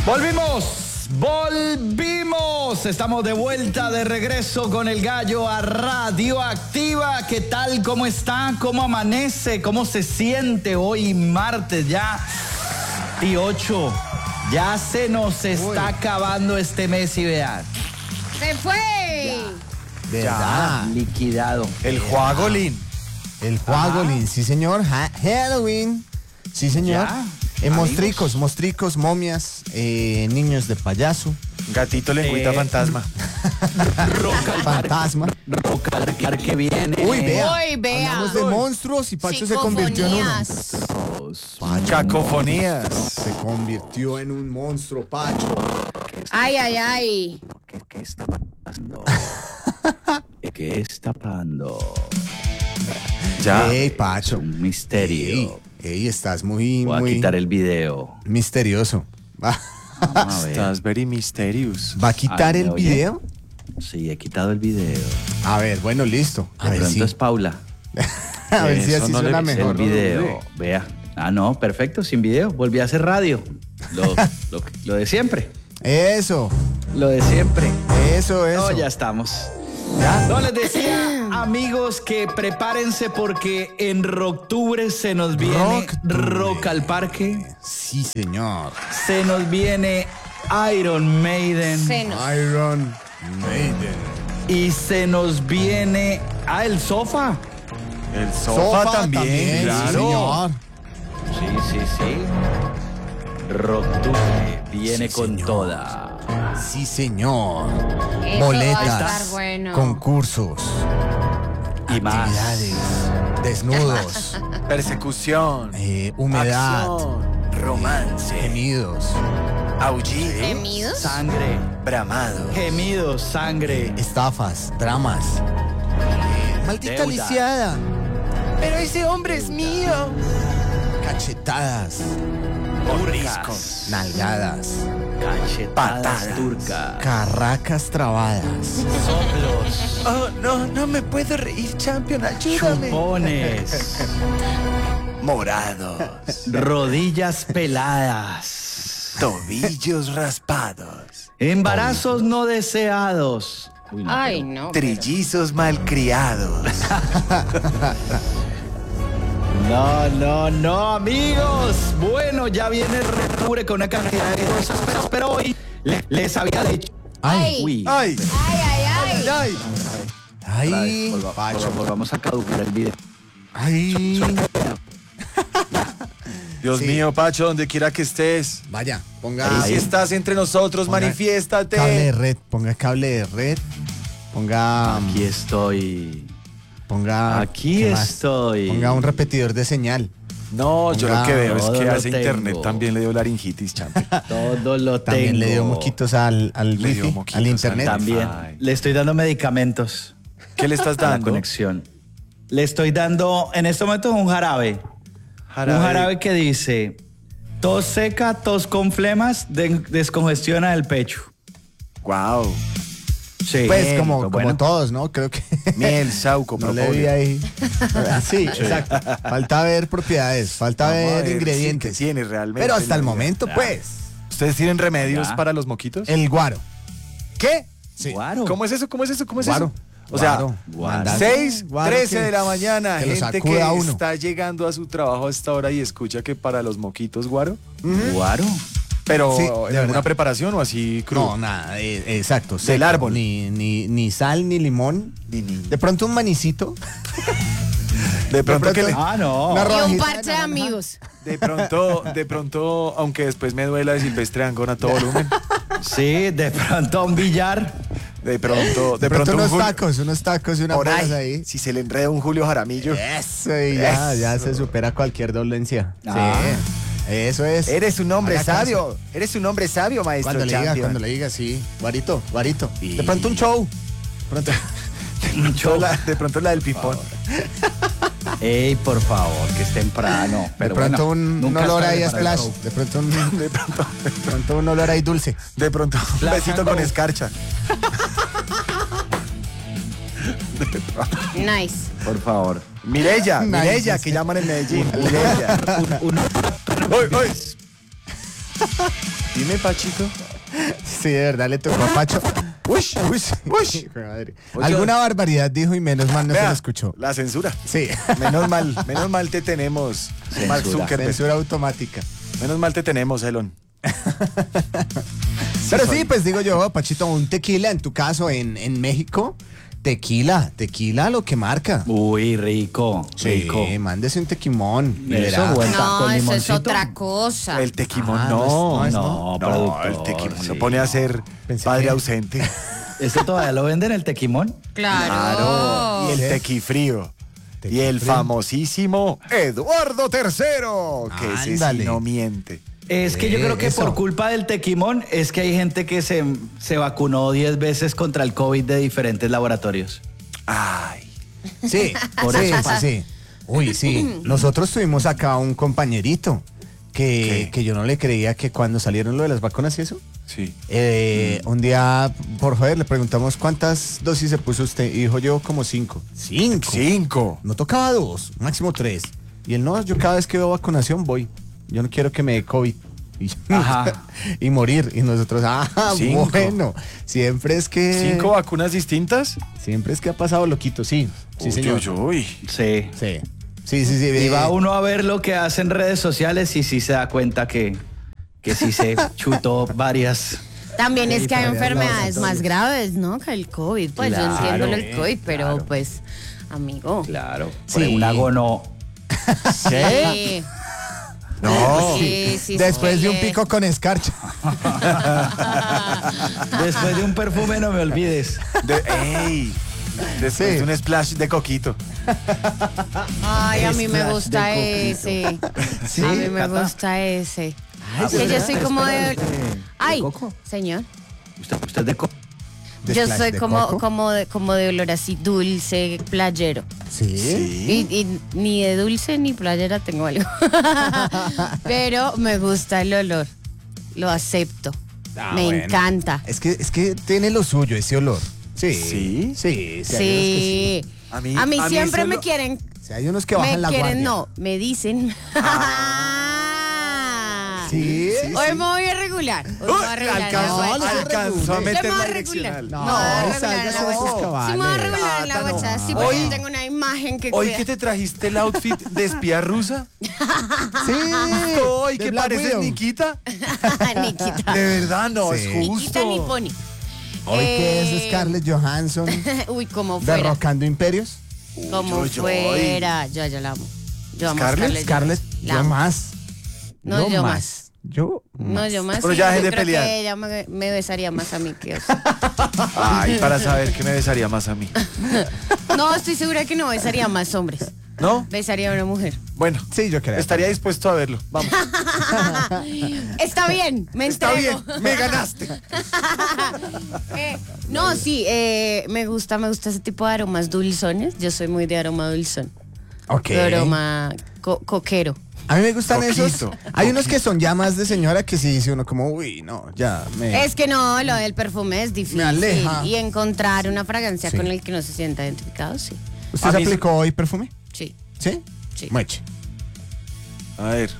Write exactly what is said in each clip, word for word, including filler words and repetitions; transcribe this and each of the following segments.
Volvimos, volvimos. Estamos de vuelta, de regreso con el gallo a Radioactiva. ¿Qué tal? ¿Cómo está? ¿Cómo amanece? ¿Cómo se siente hoy martes ya? Y ocho. Ya se nos está Uy. acabando este mes y vean. ¡Se fue! Ya. Ya. Liquidado. El Juagolín. El Juagolín, sí señor. Ha Halloween. Sí señor. Eh, mostricos, mostricos, momias, eh, niños de payaso. Gatito lengüita eh, fantasma. Fantasma. Rocal que viene. Uy, vea. Uy, vea. Hablamos de monstruos y Pacho se convirtió en uno. Pacho. Cacofonías. Se convirtió en un monstruo, Pacho. Ay, ay, ay. ¿Qué, qué está pasando? ¿Qué está pasando? Ya. Ey, Pacho. Es un misterio. Ey, ey, estás muy, Voy muy... a quitar el video. Misterioso. Va. Vamos a ver. Estás very mysterious. ¿Va a quitar Ay, el oye. video? Sí, he quitado el video. A ver, bueno, listo. A De ver pronto si... es Paula. A ver si Eso así no suena le- mejor. El video, vea. Ah, no, perfecto, sin video. Volví a hacer radio. Lo, lo, lo de siempre. Eso, Lo de siempre. eso, eso. No, ya estamos. ¿Ya? No, les decía, amigos, que prepárense porque en octubre se nos viene Rocktubre. Rock al Parque. Sí, señor. Se nos viene Iron Maiden. Se nos... Iron Maiden. Y se nos viene... Ah, el Sofá. El sofá, también, sí, claro. señor. Sí, sí, sí. Rocktubre viene Sí, con señor. toda. Sí, señor. Eso Boletas, va a estar bueno. concursos, Y más. actividades, desnudos, Persecución. eh, humedad, Acción. Romance. gemidos, Aullidos. ¿Gemidos? Sangre. Bramados. Gemidos, sangre. estafas, dramas. Eh, maldita Deuda. lisiada, Pero ese hombre es mío. cachetadas, Mordiscos. nalgadas, Cachetadas Patadas. turcas. carracas trabadas, Soplos. Oh, no, no me puedo reír, champion. Ayúdame. Chupones. Morados. Rodillas peladas. Tobillos raspados. Embarazos no deseados. Uy, no, Ay, pero- no. pero- Trillizos malcriados. No, no, no, amigos. Bueno, ya viene Octubre con una cantidad de cosas, pero- pero hoy le- les había dicho. Ay. Uy. ¡Ay! Ay, ay, ay. ¡Ay! ay, Volva- Pacho, volva- Vamos a caducar el video. ay. Dios Sí. mío, Pacho, donde quiera que estés. Vaya, ponga Ahí si estás entre nosotros, Ponga manifiéstate. cable de red, ponga cable de red, ponga, Aquí estoy. ponga, Aquí ¿qué más? estoy. Ponga un repetidor de señal. No, yo lo que veo es Todo que lo a ese tengo. internet también le dio laringitis, champion. Todo lo También tengo. le dio moquitos al, al Le dio wifi, moquitos al al- internet. También. Ay. Le estoy dando medicamentos ¿Qué le estás a la dando? conexión. Le estoy dando, en este momento, un jarabe. Un jarabe que dice, tos seca, tos con flemas, de- descongestiona el pecho. Wow. Sí. Pues como, Pues como bueno. todos, ¿no? Creo que Miel, sauco, no le vi propóleo. ahí. Sí, exacto. Falta ver propiedades, falta Vamos a ver ver, ingredientes. sí, ¿qué tiene realmente Pero hasta la el vida? momento, pues, ¿Ustedes tienen remedios Ya. para los moquitos? el guaro. ¿Qué? Sí. Guaro. ¿Cómo es eso? ¿Cómo es eso? ¿Cómo es Guaro. eso? O sea, Guaro. guaro. Mandar- seis, guaro trece que- de la mañana, que lo gente sacuda que a uno. está llegando a su trabajo a esta hora y escucha que para los moquitos guaro. Guaro. Pero Sí, de ¿en verdad. alguna preparación o así crudo? No, nada, eh, exacto. Del seco, árbol. Ni, ni, ni sal, ni limón. Ni- ni- De pronto un manicito. De pronto que le- Ah, no. Una Y un rodajita parche de naranja. amigos. de pronto, de pronto, aunque después me duela de Silvestre Angón a todo volumen, Sí, de pronto a un billar. de pronto, de, De pronto un unos Julio- tacos, unos tacos y una por bolas ahí, ahí. si se le enreda un Julio Jaramillo. Eso, y ya, Eso. ya se supera cualquier dolencia. Ah. Sí, eso es. Eres un hombre Haga caso. sabio, eres un hombre sabio, maestro Cuando le diga, champion. cuando le diga, sí. Guarito, guarito. Y- De pronto un show. Pronto. De pronto la, de pronto la del pipón. Ey, por favor, que es temprano. De Pero pronto bueno, un, un nunca olor sabe ahí a para el splash. show. De pronto un, De pronto, de pronto un olor ahí dulce. de pronto un Black besito and con Gold. escarcha. Nice. Por favor. Mirella, Nice, Mirella, sí. que llaman en Medellín. Mirella. Un- un- Uy, uy. Dime, Pachito. Sí, de verdad le tocó a Pacho. Uy, uy, uy. Hijo de madre. Alguna barbaridad dijo y menos mal no se Vea, lo escuchó. La censura. Sí. Menos mal, menos mal te tenemos, Mark Zuckerberg. Censura automática. Menos mal te tenemos, Elon. Pero sí, pues digo yo, Pachito, un tequila en tu caso en, en México. Tequila, tequila lo que marca. Uy, rico, rico. Sí, mándese un tequimón. y Eso, verá. bueno. No, con eso es limoncito. otra cosa. El tequimón Ah, no. no es- No, No, el productor, tequimón sí. lo pone a ser Pensé padre que- ausente. ¿Este todavía lo venden el tequimón? Claro. Y el Sí. tequifrío. Y el Tequifrío. famosísimo Eduardo tercero, que ese sí Ándale. no miente. Es que yo Eh, creo que eso. por culpa del tequimón es que hay gente que se, se vacunó diez veces contra el COVID de diferentes laboratorios. Ay. Sí, Por sí, eso sí, pasa. sí. Uy, sí. Nosotros tuvimos acá un compañerito que, ¿Qué? que yo no le creía que cuando salieron lo de las vacunas y eso, Sí. eh, un día, por joder, le preguntamos cuántas dosis se puso usted y dijo yo como cinco. Cinco. Cinco. No tocaba dos, máximo tres. Y él no, yo cada vez que veo vacunación voy. Yo no quiero que me dé COVID. Y, Ajá. y morir. Y nosotros, ah, Cinco. bueno. Siempre es que. ¿Cinco vacunas distintas? Siempre es que ha pasado loquito, sí. Sí, Uy, señor. uy, uy. Sí. Sí. Sí, sí, sí. Y eh, va uno a ver lo que hace en redes sociales y sí se da cuenta que, que sí se chutó varias. También es que hay varias enfermedades laboratorios. más graves, ¿no? Que el COVID. Pues Claro, yo entiendo lo del COVID, pero claro. pues, amigo. Claro. Sí. Sí. Una gono. Sí. No. Sí, sí, Después sí, de un le- pico con escarcha. Después de un perfume no me olvides. De- ¡Ey! Después Sí. de un splash de coquito. Ay, a mí me Splash gusta de ese. Sí, A mí me Cata. gusta ese. Ay, Es que yo ¿verdad? soy como de... Espera, de- Ay, de coco. señor. ¿Usted, usted es de co- De Yo splash soy de como, coco. como, de, como de olor así dulce, playero. Sí. Sí. Y, y ni de dulce ni playera tengo algo. Pero me gusta el olor. Lo acepto. Ah, me bueno. encanta. Es que, es que tiene lo suyo ese olor. Sí. ¿Sí? Sí. Sí. Hay unos que Sí. A mí- A mí a mí siempre solo- me quieren. sí. hay unos que Me bajan la quieren, guardia. no, me dicen. Sí. Hoy me voy a regular. Hoy me voy a regular. Alcanzó, en la WhatsApp. alcanzó a Yo me meter voy la a regular. direccional. No, me voy a regular en sálgase la de sus WhatsApp. cabales. Sí, me voy a regular en la Tata, no. WhatsApp. Sí, Hoy- porque yo tengo una imagen que Hoy cuida. que te trajiste el outfit de espía rusa. Sí. Hoy de que Black pareces Widow. Nikita. Nikita. De verdad, no, Sí. es Nikita justo. ni Pony. Hoy que es Eh, Scarlett Johansson Uy, como fuera. derrocando imperios. Como Uy, uy, uy. fuera. Yo ya la amo. Yo amo a ¿Scarlett? Scarlett, La yo amo. más. No, yo más. Yo No, yo más. Pero sí, ya yo dejen de creo pelear. que ella me, me besaría más a mí que usted. Ay, para saber que me besaría más a mí. No, estoy segura que no besaría más hombres. ¿No? Besaría a una mujer. Bueno, Sí, yo creo. estaría dispuesto a verlo. Vamos. Está bien, me Está entrego. bien, me ganaste. Eh, no, sí, eh, me gusta, me gusta ese tipo de aromas dulzones. Yo soy muy de aroma dulzón. Ok. De aroma co- coquero. A mí me gustan Coquito, esos. Hay unos que son llamas de señora que sí dice uno como, uy, no, ya me. Es que no, lo del perfume es difícil. aleja. Y encontrar una fragancia Sí. con el que no se sienta identificado, sí. ¿Usted A se mí- aplicó hoy perfume? Sí. ¿Sí? Sí. Mueche. A ver.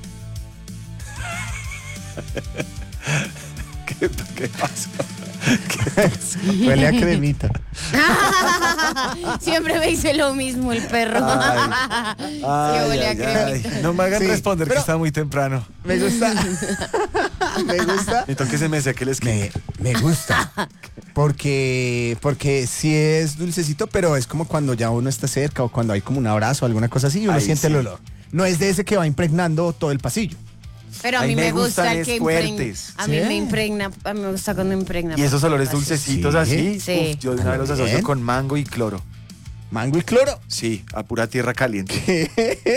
¿Qué, qué pasa? Huele a cremita. Siempre me dice lo mismo el perro. Ay, Que huele a ay, cremita. ay. No me hagan Sí, responder pero- que está muy temprano. Me gusta. me gusta. Necesito que se me seque el skin. Me, me gusta. Porque, porque sí es dulcecito, pero es como cuando ya uno está cerca o cuando hay como un abrazo o alguna cosa así y uno Ay, siente el sí. olor. No es de ese que va impregnando todo el pasillo. Pero a Ay, mí me, me gusta gustan el que es impregna. fuertes. A mí Sí. me impregna, a mí me gusta cuando impregna. Y esos olores Así. dulcecitos Sí. así, Sí. uf, yo de una vez los asocio Bien. con mango y cloro. Mango y cloro. Sí, a pura tierra caliente.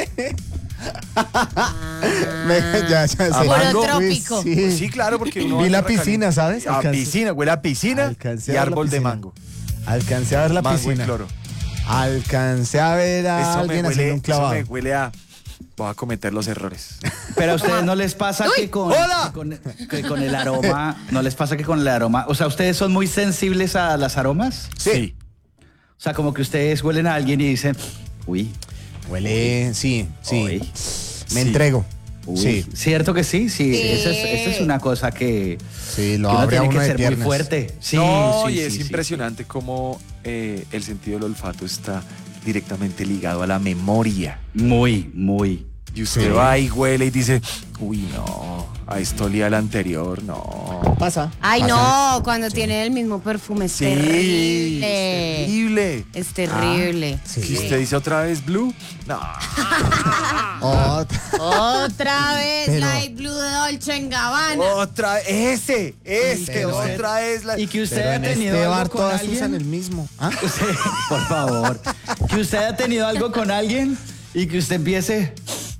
Me- ya, ya sé. A mango. Puro trópico. Uy, sí. Sí, claro, porque uno va Vi a la tierra piscina, caliente. ¿sabes? A Alcancé- piscina, huele a piscina Alcancé y a ver la árbol de piscina. mango. Alcancé a ver la Mango piscina. y cloro. Alcancé a ver a Eso me, alguien haciendo huele, un eso clavado. me huele a... Voy a cometer los errores. Pero a ustedes no les pasa que con, ¡Hola! que con, que con el aroma, no les pasa que con el aroma, o sea, ustedes son muy sensibles a las aromas. Sí. O sea, como que ustedes huelen a alguien y dicen, uy, Huele, sí, sí. uy. Me Sí. entrego. Uy, Sí. ¿Cierto que sí? Sí, Sí. Esa, es, esa es una cosa que, Sí, lo que uno abre a tiene uno que de ser muy piernas. fuerte. Sí, no, sí, y sí, es sí, impresionante cómo eh, el sentido del olfato está directamente ligado a la memoria. sí. Muy, muy. Y usted Sí. va y huele y dice, uy, no, a esto olía el anterior, no. Pasa. Ay, pasa. no, cuando tiene el mismo perfume es Sí, terrible. es terrible. Es terrible. Sí. Si usted dice otra vez blue, no. Otra. Otra vez Pero- Light Blue de Dolce en Gabbana. Otra, ese, ese, Pero usted- otra vez la... Y que usted Pero haya en tenido este algo bar con todas alguien. usan el mismo. ¿Ah? Usted, por favor. Que usted haya tenido algo con alguien y que usted empiece.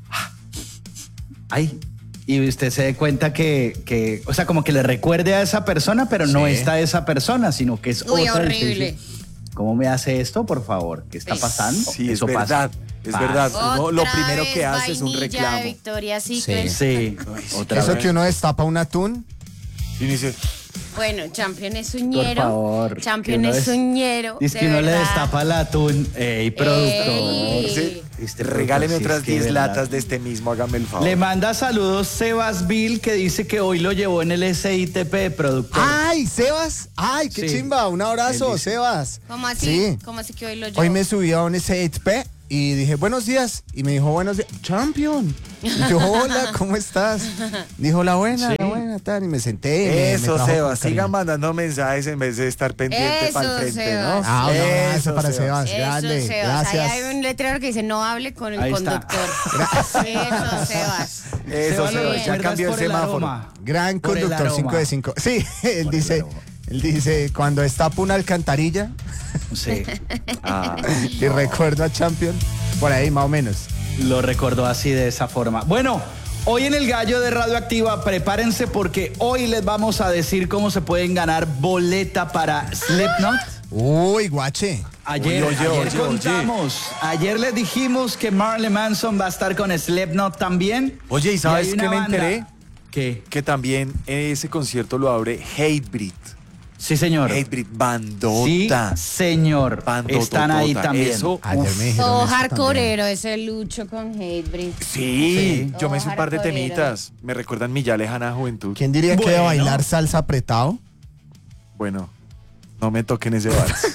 Ay. Y usted se dé cuenta que, que, o sea, como que le recuerde a esa persona, pero no Sí. está esa persona, sino que es Uy, otra. Y usted horrible. dice, ¿cómo me hace esto, por favor? ¿Qué está Sí. pasando? Sí, es Eso verdad, pasa. es Pasa. verdad. Uno lo Otra primero vez que hace es un vainilla reclamo. de Victoria's Secret. Sí, otra Eso vez. que uno destapa un atún. Y uno dice, Bueno, Champion es Por uñero. favor. Champion que uno es uñero. Dice que de uno le verdad. destapa el atún. Ey, productor. Ey. dice, Este regáleme productor, sí, otras es que diez verdad. latas de este mismo, hágame el favor. Le manda saludos Sebas Bill, que dice que hoy lo llevó en el S I T P, productor. ¡Ay, Sebas! ¡Ay, qué Sí. chimba! Un abrazo, Él dice. Sebas. ¿Cómo así? Sí. ¿Cómo así que hoy lo llevo? Hoy me subí a un S A P y dije, buenos días. Y me dijo, buenos días. Champion. Y yo, hola, ¿cómo estás? Dijo, la buena, Sí. la buena, tal. Y me senté. y me- me Eso, trajo Sebas, con cariño. sigan mandando mensajes en vez de estar pendiente Eso, para el frente, Sebas. ¿no? Ah, un abrazo Eso, para Sebas. Sebas. Eso, Grande. Sebas. Ahí Gracias. hay un letrero que dice no hable con el Ahí está. conductor. Eso, Sebas. Eso, Sebas, lo Sebas, ya recuerdas cambió el por semáforo. aroma. Gran Por el conductor, aroma. cinco de cinco. Sí, él Por el dice, aroma. él dice, cuando destapa una alcantarilla Sí. Ah, y recuerdo a Champion, por ahí más o menos. Lo recordó así de esa forma. Bueno, hoy en el Gallo de Radioactiva, prepárense porque hoy les vamos a decir cómo se pueden ganar boleta para Slipknot. Uy, guache. Ayer, Oye, oye, ayer oye, contamos, ayer les dijimos que Marilyn Manson va a estar con Slipknot también. Oye, ¿y sabes hay qué una me banda- enteré? ¿Qué? Que también ese concierto lo abre Hatebreed. Sí, señor. Hatebreed, Sí, bandota. señor. Bandototota. Están ahí también. Eso, Ayer uf, me dijeron Todo eso hardcoreero, ese lucho con Hatebreed. sí, Sí. yo me hice un par de Hardcoreero. temitas. Me recuerdan mi ya lejana juventud. también. ¿Quién diría que Bueno. de bailar salsa apretado? Bueno, no me toquen ese vals.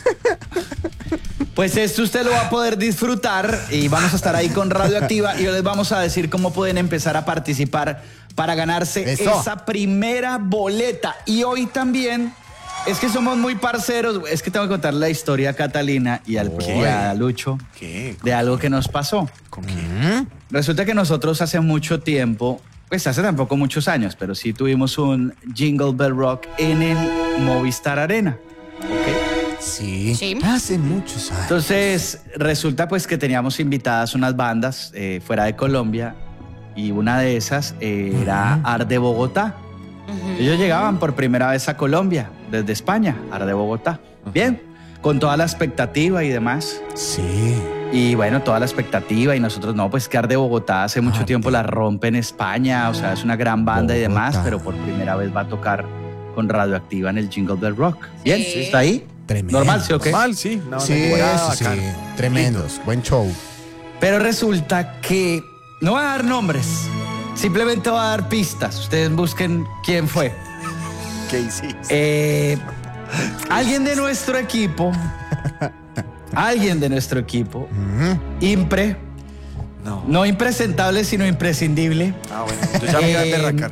Pues esto usted lo va a poder disfrutar y vamos a estar ahí con Radioactiva y hoy les vamos a decir cómo pueden empezar a participar para ganarse Eso. esa primera boleta. Y hoy también, es que somos muy parceros, es que tengo que contar la historia a Catalina y, al, y a Lucho ¿Qué? de algo que nos pasó. ¿Con quién? Resulta que nosotros hace mucho tiempo, pues hace tampoco muchos años, pero sí tuvimos un Jingle Bell Rock en el Movistar Arena. ¿Ok? Sí. Sí. Hace muchos años. Entonces, resulta pues que teníamos invitadas unas bandas eh, fuera de Colombia y una de esas eh, era Ar de Bogotá. Ellos llegaban por primera vez a Colombia desde España, Ar de Bogotá. Bien, con toda la expectativa y demás. Sí. Y bueno, toda la expectativa y nosotros no, pues que Ar de Bogotá hace mucho Ar tiempo de- la rompe en España, o sea, es una gran banda y demás, Bogotá. pero por primera vez va a tocar con Radioactiva en el Jingle Bell Rock. Bien, Sí. ¿está ahí? Tremendo. Normal, ¿sí o qué? Normal, sí. Una Sí, temporada sí, sí. bacana. Tremendos. Buen show. Pero resulta que no va a dar nombres, simplemente va a dar pistas. Ustedes busquen quién fue. ¿Qué hiciste? Eh, alguien de nuestro equipo, alguien de nuestro equipo, impre, No. no impresentable, sino imprescindible. Ah, bueno. Yo ya me iba a Eh, derracar.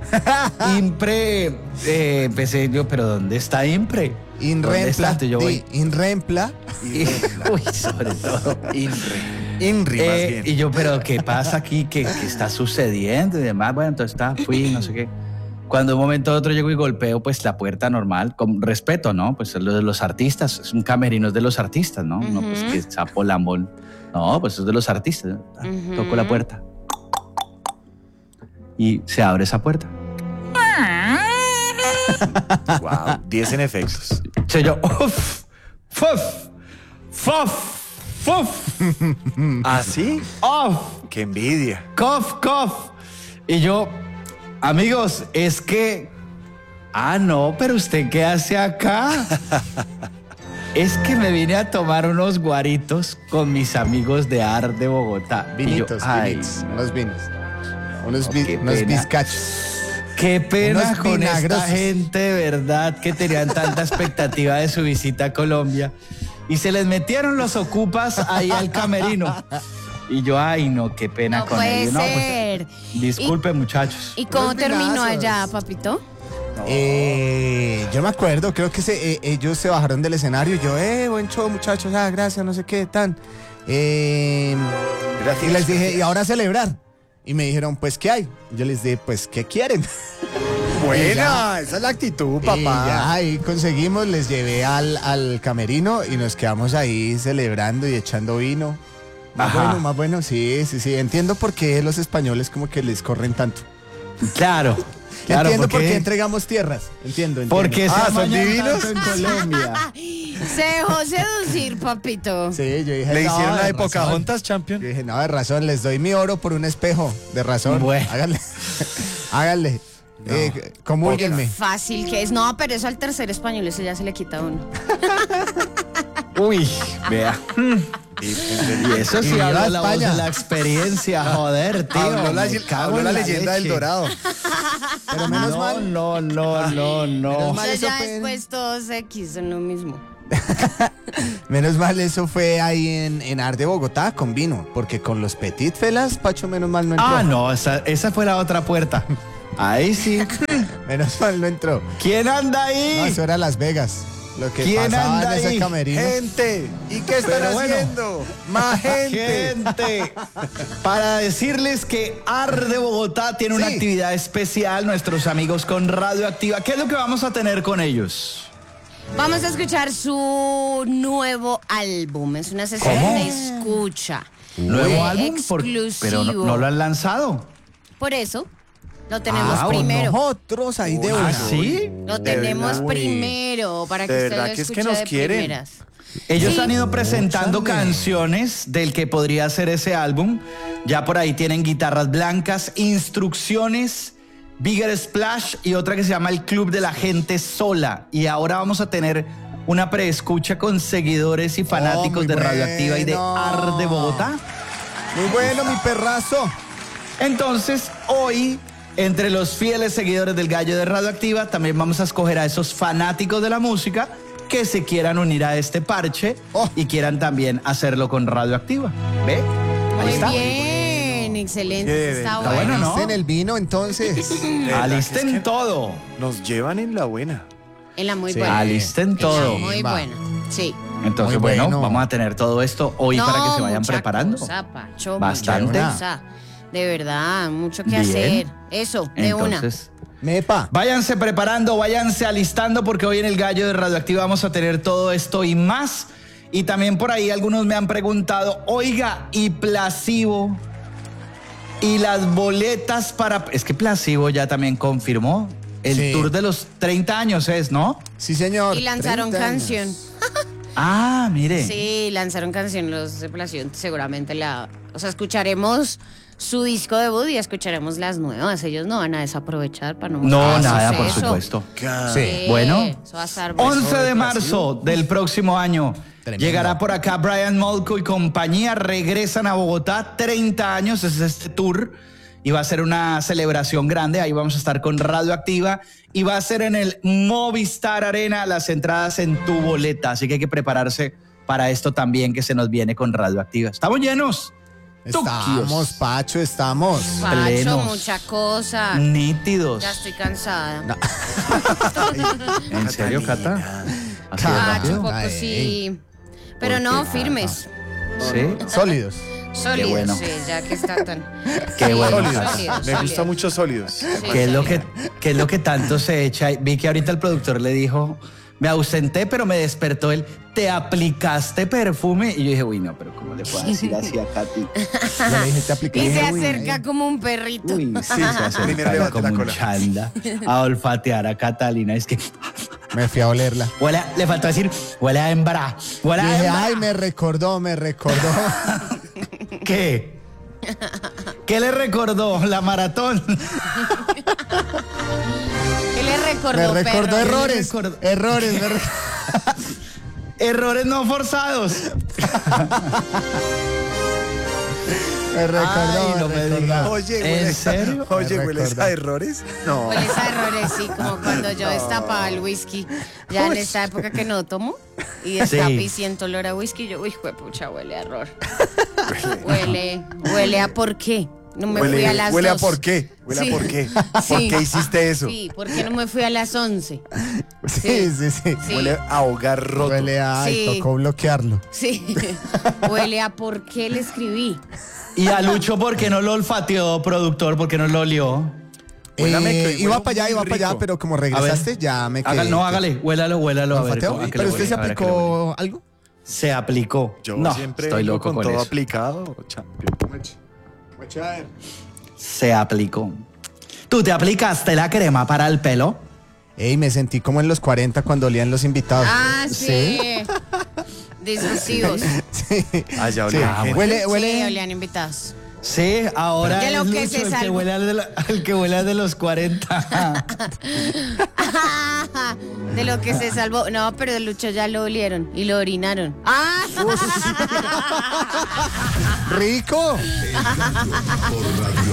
Impre, eh, empecé yo, pero ¿dónde está Impre? ¿Dónde Inrempla. está? Entonces yo voy. Di, Inrempla. Y- uy, sobre todo. Inri. Inri, más Eh, bien. y yo, pero ¿qué pasa aquí? ¿Qué, qué está sucediendo? Y demás, bueno, entonces está, fui, no sé qué. Cuando de un momento a otro llego y golpeo, pues la puerta normal, con respeto, ¿no? Pues es lo de los artistas, es un camerino es de los artistas, ¿no? No, pues que sapo lambón. No, pues es de los artistas. Ah, toco la puerta. Y se abre esa puerta. Wow, diez en efectos. Se yo, uf, fuf, fuf, fuf, ¿Ah, sí? off. ¡Qué envidia! Cof, cof. Y yo, amigos, es que. Ah, no, pero usted qué hace acá. Es que me vine a tomar unos guaritos con mis amigos de Ar de Bogotá. Y yo, Vinitos, ay, vinitos. Los vinos. Unos, Oh, bi- qué unos pena. bizcachos. Qué pena Unos con esta vinagrosos. gente, de verdad, que tenían tanta expectativa de su visita a Colombia. Y se les metieron los ocupas ahí al camerino. Y yo, ay, no, qué pena No con puede ellos. No, pues, ser. disculpen, muchachos. ¿Y cómo Unos terminó vinazos. allá, papito? Eh, yo me acuerdo, creo que se, eh, ellos se bajaron del escenario y yo, eh, buen show muchachos, ah, gracias, no sé qué, tan. Eh, Gracias. y les dije, ¿y ahora celebrar? Y me dijeron, pues, ¿qué hay? Yo les dije, pues, ¿qué quieren? Buena, esa es la actitud, Y ya papá. ahí conseguimos, les llevé al, al camerino y nos quedamos ahí celebrando y echando vino. Más Ajá. bueno, más bueno, sí, sí, sí. Entiendo por qué los españoles como que les corren tanto. Claro, claro, entiendo por qué porque, entregamos tierras. Entiendo, entiendo. porque Ah, se ¿son amañan divinos? tanto en Colombia. Se dejó seducir, papito. Sí, yo dije, Le no, hicieron la de razón. Pocahontas, champion. Yo dije, no, de razón, les doy mi oro por un espejo. De razón. Bueno. Háganle. Háganle. Eh, comúlguenme. Fácil que es. No, pero eso al tercer español, eso ya se le quita a uno. Uy, vea. Y eso sí Y habla viva la voz España. de la experiencia, joder, tío. Habló la, me cago habló en la la leyenda del leche. Dorado. Pero menos no, mal. no, no, no, no. Menos mal. Eso eso ya fue- después todos X son lo mismo. Menos mal eso fue ahí en, en Ar de Bogotá con vino. Porque con los Petit Felas, Pacho, menos mal no entró. Ah, no, esa, esa fue la otra puerta. Ahí sí. Menos mal no entró. ¿Quién anda No, ahí? eso era Las Vegas. Lo que ¿Quién pasaba anda en ese ahí? camerino. Gente, ¿y qué están Pero bueno. haciendo? Más gente. Gente, para decirles que Ar de Bogotá tiene una Sí. actividad especial, nuestros amigos con Radioactiva. ¿Qué es lo que vamos a tener con ellos? Vamos a escuchar su nuevo álbum. Es una sesión ¿Cómo? de escucha. ¿Nuevo Eh, álbum? Por- pero no, exclusivo. no lo han lanzado. Por eso lo tenemos Ah, bueno, primero. Nosotros ahí de Uy, una. ¿Ah, sí? Lo De tenemos verdad. primero para que De usted verdad lo que es que escuche nos de quieren. primeras. Ellos Sí. han ido presentando Escúchame. canciones del que podría ser ese álbum. Ya por ahí tienen guitarras blancas, instrucciones, Bigger Splash y otra que se llama El Club de la Gente Sola. Y ahora vamos a tener una preescucha con seguidores y fanáticos muy de Radioactiva y de bueno. Ar de Bogotá. Muy bueno, mi perrazo. Entonces, hoy, entre los fieles seguidores del Gallo de Radioactiva, también vamos a escoger a esos fanáticos de la música que se quieran unir a este parche Oh. y quieran también hacerlo con Radioactiva. ¿Ve? Ahí Muy está. bien, excelente. Qué Está Está bueno. bueno, ¿no? Alisten el vino entonces. De verdad que Alisten es que todo. Nos llevan en la buena. En la muy Sí. buena. Alisten En la todo. muy Va. buena. Sí. Entonces, Muy bueno, bueno. vamos a tener todo esto hoy No, para que se vayan mucha preparando. cosa, Pacho, Bastante. mucha cosa. De verdad, mucho que Bien. hacer. Eso, de una. Entonces, Mepa. váyanse preparando, váyanse alistando porque hoy en el Gallo de Radioactiva vamos a tener todo esto y más. Y también por ahí algunos me han preguntado, oiga, ¿y Placebo? ¿Y las boletas para...? Es que Placebo ya también confirmó. El Sí. tour de los treinta años es, ¿no? Sí, señor. Y lanzaron treinta años. canción. Ah, mire. Sí, lanzaron canción los de Plación. Seguramente la. O sea, escucharemos su disco debut y escucharemos las nuevas. Ellos no van a desaprovechar para no No, mostrar nada, por suceso. supuesto. Sí. Bueno, Eso va a estar bueno. once de marzo del próximo año Tremendo. llegará por acá Brian Molko y compañía, regresan a Bogotá, treinta años es este tour y va a ser una celebración grande, ahí vamos a estar con Radioactiva y va a ser en el Movistar Arena, las entradas en tu boleta, así que hay que prepararse para esto también que se nos viene con Radioactiva. ¿Estamos llenos? Estamos, Tuquios. Pacho, estamos. Pacho, plenos. mucha cosa. Nítidos. Ya estoy cansada. ¿En serio, Cata? ¿Así de Cata. Pacho, rápido? un poco Ay. sí. Pero ¿Por no, qué? firmes. Sí. Sólidos. Sólidos, bueno. sí, ya que está tan. Qué Sí, bueno. Sólidos. sólidos, Me sólidos. gusta mucho sólidos. Sí, ¿Qué es, lo que, sólidos. ¿Qué es lo que tanto se echa? Vi que ahorita el productor le dijo, me ausenté, pero me despertó él, ¿te aplicaste perfume? Y yo dije, uy, no, pero ¿cómo le puedo decir así a Katy? Yo le dije, te apliqué. Y se Dije, uy, acerca ahí. como un perrito. Uy, sí, se acerca Primero ahí levante como la un cola. chanda a olfatear a Catalina. Es que Me fui a olerla. huele a- le faltó decir, huele a hembra, huele a Dije, hembra. ay, me recordó, me recordó. ¿Qué? ¿Qué le recordó la maratón? ¿Qué le recordó, Me recordó perro? errores. recordó? Errores. me re- Errores no forzados. Me recordó, Ay, no me me recordó. digas. Oye, ¿En huele, serio? Oye, Me ¿hueles recordó. a errores? No. Hueles a errores, sí, como cuando yo destapaba el whisky, ya en esta época que no tomo, y destapé Sí. y siento olor a whisky, yo, uy, pucha, huele a error. Huele, huele a por qué. No me huele fui a las huele dos. a por qué. Huele Sí. a por qué. ¿Por Sí. qué hiciste eso? Sí, ¿por qué no me fui a las once? Sí, sí, sí. Sí. Huele a hogar roto. Huele a... ay, Sí. tocó bloquearlo. Sí, huele a por qué le escribí. Y a Lucho, ¿por qué no lo olfateó, productor? ¿Por qué no lo olió? Huélame, Eh, que iba huele para allá, muy iba para allá, rico. pero como A ver. regresaste, ya me quedé. Hágale, no, hágale, huélalo, huélalo. A ver, ¿Olfateo? ¿a qué le ¿Pero usted huele? se A ver, ¿a qué le huele? aplicó algo? Se aplicó. Yo no, siempre estoy vengo loco con con, todo eso. aplicado, champion. Se aplicó. ¿Tú te aplicaste la crema para el pelo? Ey, me sentí como en los cuarenta cuando olían los invitados. Ah, sí. Disruptivos. Sí. Ah, ya Sí. olía gente. Huele, Sí, huele. olían invitados. Sí, ahora De es lo que Lucho se el, que salvó. huele al de la- el que huele al de los cuarenta. De lo que se salvó. No, pero de Lucho ya lo olieron y lo orinaron. ¡Ah! ¡Rico!